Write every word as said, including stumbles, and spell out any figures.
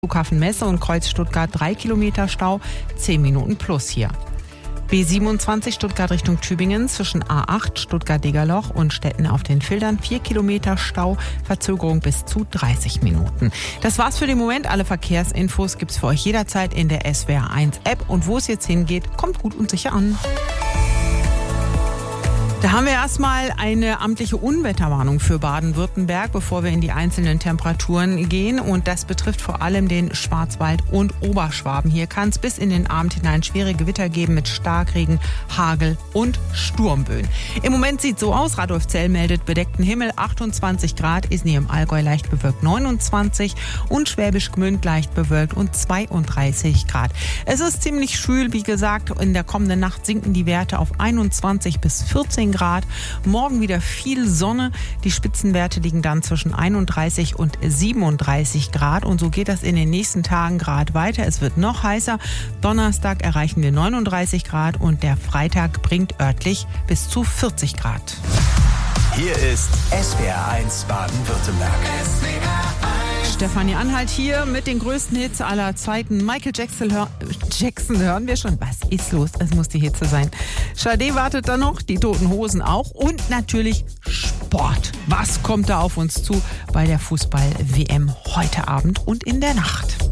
Flughafen Messe und Kreuz Stuttgart drei Kilometer Stau, zehn Minuten plus hier. B siebenundzwanzig Stuttgart Richtung Tübingen zwischen A acht Stuttgart-Degerloch und Stetten auf den Fildern vier Kilometer Stau, Verzögerung bis zu dreißig Minuten. Das war's für den Moment. Alle Verkehrsinfos gibt's für euch jederzeit in der S W R eins App. Und wo es jetzt hingeht, kommt gut und sicher an. Da haben wir erstmal eine amtliche Unwetterwarnung für Baden-Württemberg, bevor wir in die einzelnen Temperaturen gehen. Und das betrifft vor allem den Schwarzwald und Oberschwaben. Hier kann es bis in den Abend hinein schwere Gewitter geben mit Starkregen, Hagel und Sturmböen. Im Moment sieht so aus, Radolfzell meldet bedeckten Himmel, achtundzwanzig Grad, Isny im Allgäu leicht bewölkt neunundzwanzig und Schwäbisch Gmünd leicht bewölkt und zweiunddreißig Grad. Es ist ziemlich schwül, wie gesagt, in der kommenden Nacht sinken die Werte auf einundzwanzig bis vierzehn Grad. Morgen wieder viel Sonne. Die Spitzenwerte liegen dann zwischen einunddreißig und siebenunddreißig Grad. Und so geht das in den nächsten Tagen Grad weiter. Es wird noch heißer. Donnerstag erreichen wir neununddreißig Grad und der Freitag bringt örtlich bis zu vierzig Grad. Hier ist S W R eins Baden-Württemberg. Stefanie Anhalt hier mit den größten Hits aller Zeiten. Michael Jackson, hör Jackson hören wir schon. Was ist los? Es muss die Hitze sein. Sade wartet da noch, die Toten Hosen auch und natürlich Sport. Was kommt da auf uns zu bei der Fußball-W M heute Abend und in der Nacht?